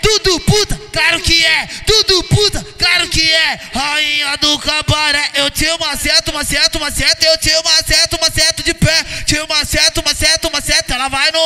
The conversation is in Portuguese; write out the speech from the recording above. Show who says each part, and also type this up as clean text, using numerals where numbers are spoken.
Speaker 1: tudo puta, claro que é, tudo puta, claro que é. Rainha do cabaré, eu te maceto, maceto, maceto.